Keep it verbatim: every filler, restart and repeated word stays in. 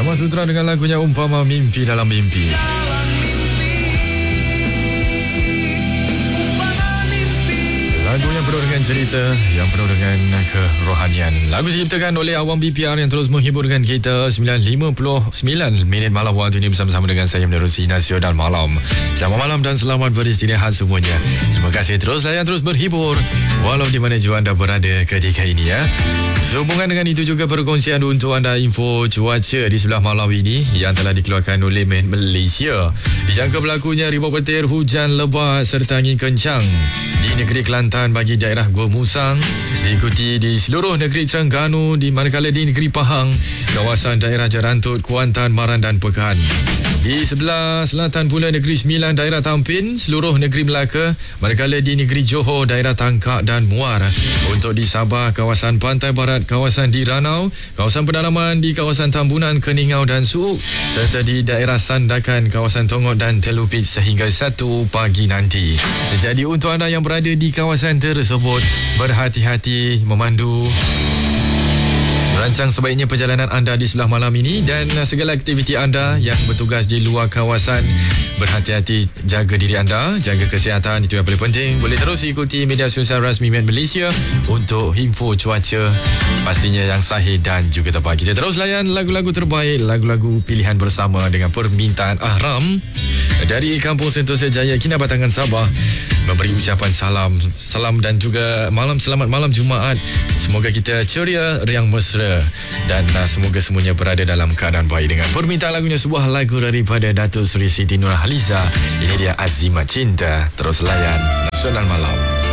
Kama Sutra dengan lagunya Umpama Mimpi Dalam Mimpi. Lagu yang penuh dengan cerita, yang penuh dengan kerohanian. Lagu diciptakan oleh Awam B P R yang terus menghiburkan kita. Sembilan lima puluh sembilan minit malam waktu ini bersama-sama dengan saya menerusi Nasional Malam. Selamat malam dan selamat beristirahat semuanya. Terima kasih terus layan, terus berhibur walau di mana jua anda berada ketika ini ya. Sehubungan dengan itu juga perkongsian untuk anda info cuaca di sebelah malam ini yang telah dikeluarkan oleh Malaysia. Dijangka berlakunya ribut petir, hujan lebat serta angin kencang di negeri Kelantan bagi daerah Gua Musang, diikuti di seluruh negeri Terengganu, di manakala di negeri Pahang, kawasan daerah Jarantut, Kuantan, Maran dan Pekan. Di sebelah selatan pula negeri Sembilan, daerah Tampin, seluruh negeri Melaka, manakala di negeri Johor, daerah Tangkak dan Muar. Untuk di Sabah, kawasan Pantai Barat, kawasan di Ranau, kawasan pedalaman di kawasan Tambunan, Keningau dan Suuk, serta di daerah Sandakan, kawasan Tongok dan Telupit sehingga satu pagi nanti. Jadi untuk anda yang berada di kawasan tersebut, berhati-hati memandu, rancang sebaiknya perjalanan anda di sebelah malam ini, dan segala aktiviti anda yang bertugas di luar kawasan, berhati-hati, jaga diri anda, jaga kesihatan, itu yang paling penting. Boleh terus ikuti media sosial rasmi Met Malaysia untuk info cuaca pastinya yang sahih dan juga tepat. Kita terus layan lagu-lagu terbaik, lagu-lagu pilihan bersama dengan permintaan Ahram dari Kampung Sentosa Jaya, Kinabatangan, Sabah, memberi ucapan salam salam dan juga malam selamat malam Jumaat. Semoga kita ceria, riang mesra, dan uh, semoga semuanya berada dalam keadaan baik. Dengan permintaan lagunya, sebuah lagu daripada Datuk Seri Siti Nurhaliza. Ini dia Azimat Cinta. Terus layan Nasional Malam.